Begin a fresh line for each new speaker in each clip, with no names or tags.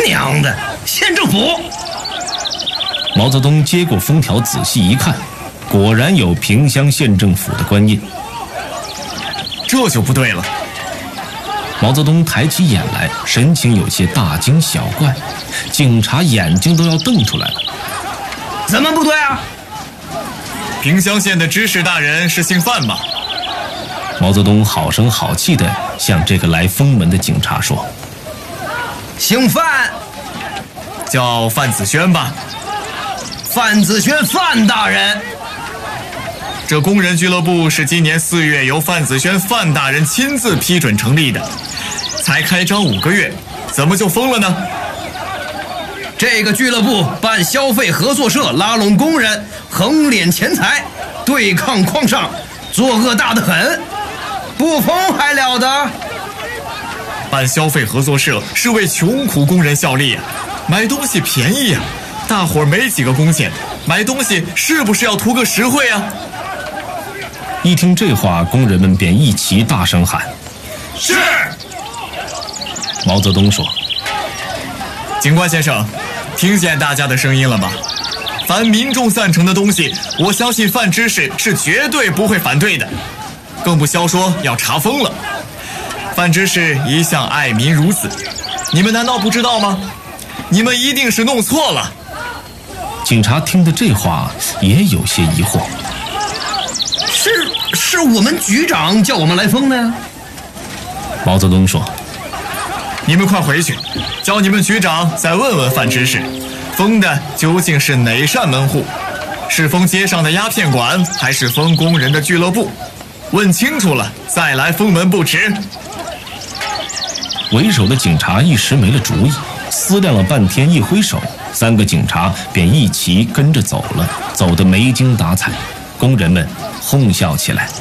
娘的，县政府！
毛泽东接过封条仔细一看，果然有萍乡县政府的官印。
这就不对了。
毛泽东抬起眼来，神情有些大惊小怪，警察眼睛都要瞪出来了。
怎么不对啊？
萍乡县的知识大人是姓范吧？
毛泽东好声好气地向这个来封门的警察说：“
姓范，
叫范子轩吧？
范子轩，范大人。
这工人俱乐部是今年4月由范子轩范大人亲自批准成立的，才开张5个月，怎么就封了呢？
这个俱乐部办消费合作社，拉拢工人，横敛钱财，对抗矿上，作恶大得很，不封还了得？
办消费合作社是为穷苦工人效力啊，买东西便宜啊，大伙儿没几个工钱，买东西是不是要图个实惠啊？”
一听这话，工人们便一齐大声喊：“
是！”
毛泽东说：“
警官先生，听见大家的声音了吧？凡民众赞成的东西，我相信范知识是绝对不会反对的，更不消说要查封了。范知识一向爱民如子，你们难道不知道吗？你们一定是弄错了。”
警察听的这话也有些疑惑。
是我们局长叫我们来封的呀。
毛泽东说：“
你们快回去，叫你们局长再问问范知识，封的究竟是哪扇门户？是封街上的鸦片馆，还是封工人的俱乐部？问清楚了再来封门不迟。”
为首的警察一时没了主意，思量了半天，一挥手，3个警察便一齐跟着走了，走得没精打采。工人们哄笑起来。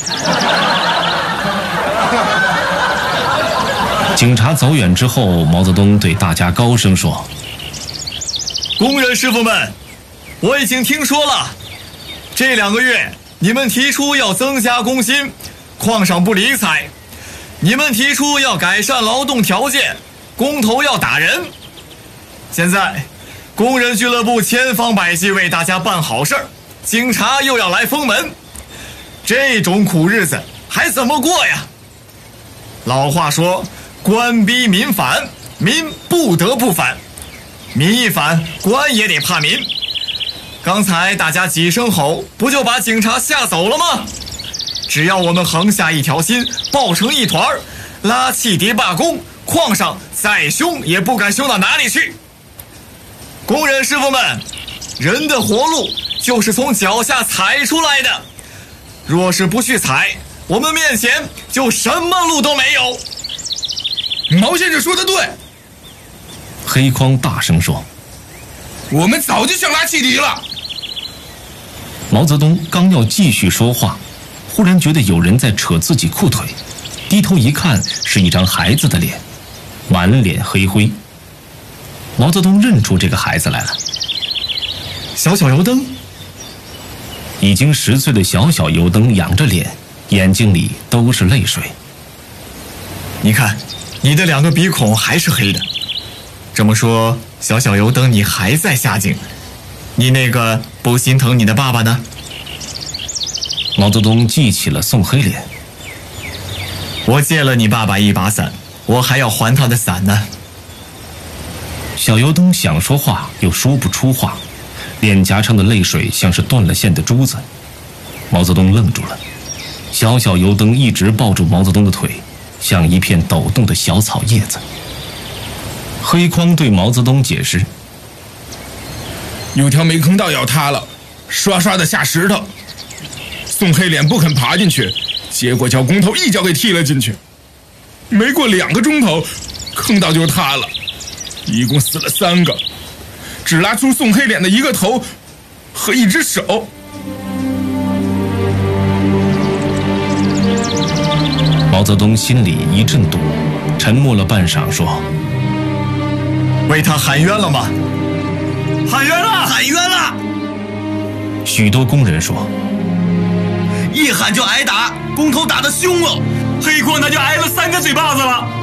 警察走远之后，毛泽东对大家高声说：“
工人师傅们，我已经听说了，这2个月你们提出要增加工薪，矿上不理睬；你们提出要改善劳动条件，工头要打人。现在工人俱乐部千方百计为大家办好事儿，警察又要来封门，这种苦日子还怎么过呀？老话说，官逼民反，民不得不反，民一反，官也得怕民。刚才大家几声吼，不就把警察吓走了吗？只要我们横下一条心，抱成一团，拉汽笛罢工，矿上再凶也不敢凶到哪里去。工人师傅们，人的活路就是从脚下踩出来的，若是不去踩，我们面前就什么路都没有。
毛先生说的对，
黑匡大声说：“
我们早就想拉汽笛了。”
毛泽东刚要继续说话，忽然觉得有人在扯自己裤腿，低头一看，是一张孩子的脸，满脸黑灰。毛泽东认出这个孩子来了，
小油灯。
已经10岁的小油灯仰着脸，眼睛里都是泪水。
你看，你的2个鼻孔还是黑的。这么说，小油灯你还在下井，你那个不心疼你的爸爸呢？
毛泽东记起了宋黑脸。
我借了你爸爸一把伞，我还要还他的伞呢。
小油灯想说话又说不出话，脸颊上的泪水像是断了线的珠子。毛泽东愣住了，小油灯一直抱住毛泽东的腿，像一片抖动的小草叶子。黑匡对毛泽东解释：“
有条煤坑道要塌了，刷刷的下石头，宋黑脸不肯爬进去，结果叫工头一脚给踢了进去。没过2个钟头，坑道就塌了，一共死了3个，只拉出宋黑脸的1个头和1只手。”
毛泽东心里一阵堵，沉默了半晌，说：“
为他喊冤了吗？喊冤了，
喊冤了！”
许多工人说：“
一喊就挨打，工头打得凶了，
黑匡他就挨了3个嘴巴子了。”